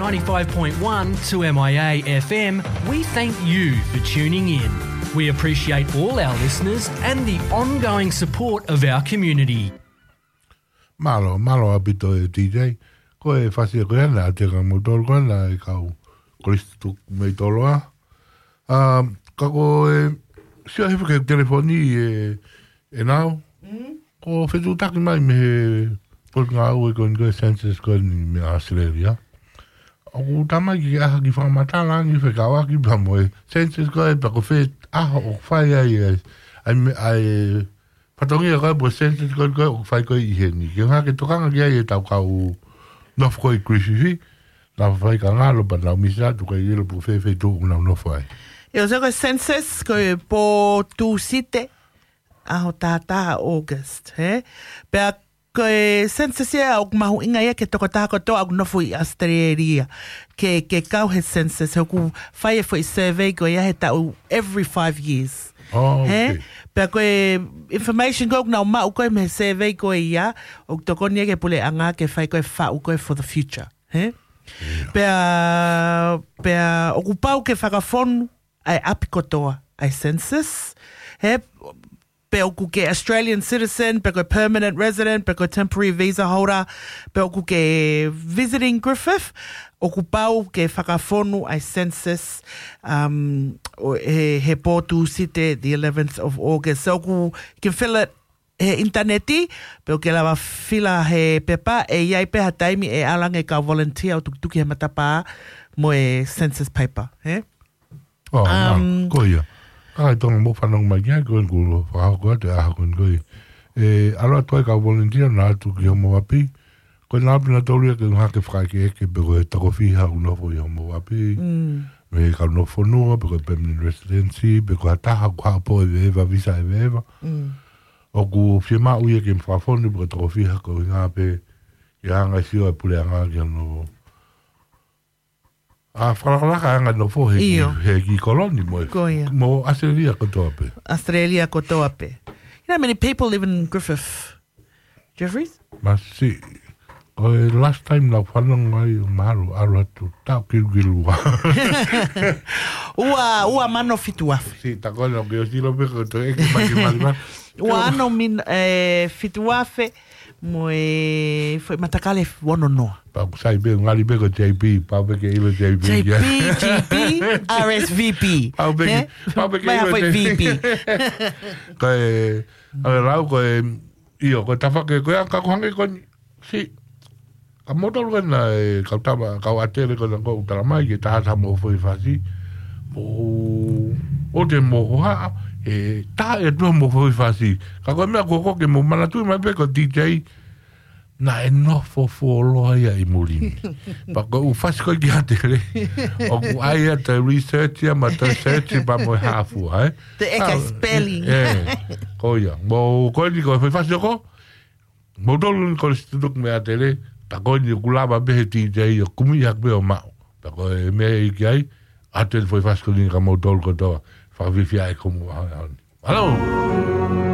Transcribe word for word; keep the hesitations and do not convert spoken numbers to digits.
ninety-five point one to M I A F M, we thank you for tuning in. We appreciate all our listeners and the ongoing support of our community. Malo, malo abito e D J. Ko e whasi koe ana, te ka motoro koe ana e kau Kristu mei toloa. Um, kako e, sia hefu ke telefoni e, e nao. Mm. Ko whetu taki mai me he pulka au e koe koe census koe ni me Australia. O tamai ki aha ki whamatala ni whekawaki pa moe. Census koe pa ko whet aha o whai ai e, ai, ai, patongia koe po census koe koe o whai koe i heni. Ki ngā ke tokanga ki ai e tau kau nofu koe Griffith. Na whai ka ngalo pa nau misa tu koe ilo po whai whai tōku nau nofu ai. E o zako census koe po tū site aho tātaha August, he? Pea koe census ia o mahu inga ia ke toko taha kotoa au nofu i Australia. Ke, ke kau he census, he ku whai e fwoi survey koe ia he tau every five years. Oh, okay. He? Pea koe information koe nau mau koe me survey koe ia o toko nia ke pule anga ke whai koe whau koe for the future. He? Yeah. Pea, pea o ku pau ke whakafonu ai api kotoa ai census. He? Pe o ke Australian citizen, pe koe permanent resident, pe koe temporary visa holder, pe o ke visiting Griffith, o ku pau ke whakafonu ai census um, he, he pōtu site the eleventh of August. So ku can fill it he interneti, pe o ke lawa fila he pepa, e iai peha taimi e alange ka volunteer o tukutuki he matapa mo e census paper. He? Oh, um, ko ia. Ai tonga mo whanong mai kia koe kuro whakako te aha koe koe. E ala toi ka volunteer na atu ki homo wapi. Koe nā pina tauria ke ngake whakaike eke pe koe tako whiha unofo i homo wapi. Mm. Me ka unofo nua, pe koe permanent residency, pe koe ataha kua po e veeva, visa e veeva. Mm. O ku whima uia ke mwhafonu pe koe tako whiha koe ngā pe i hanga sio e pule anga ki ano. A whalakalaka anga no fo he ki, he ki koloni mo, mo Australia kotoa pe. Australia kotoa pe. You know how many people live in Griffith, Jeffries? Ma si, koe last time na whanong ai o maru aru atu, tau kirukiru wa. Ua, ua mano fitu afe. Si, ta koe no ke o silo pe koto eke maki malima. Ua ano min eh, fitu afe, mo e foi matakale wono noa. Pa kusai be ngali be ko J P, pa be ke ilo J P. J P, J P, R S V P. Pa be ke, pa be ke ilo V P. Koe, ale rau koe, iyo, koe tafa ke koe anka kuhange koe, si, ka motor koe na e kautama, kau atere koe na koe utaramai, ke tahata mo foi fasi, mo, o te mo hoa, e taha e tua mo foi fasi. Ka koe mea koko ke mo manatui mai pe ko D J, na e nofo fōloa ia i mulini. Pa koe u fasi koe ki atere, o ku aia te research ia, ma te search pa mo e hafu, hai? The eka spelling. Eh, koe ia. Mo koe ni koe fai fasi oko, mo tolu ni koe situtuk me atere, pa koe ni kulaba behe D J, o kumi hak be o mao. Pa koe mea iki ai, atere fai fasi koe ni ka mo tolu kotoa. Fa vifia e komu. Hello.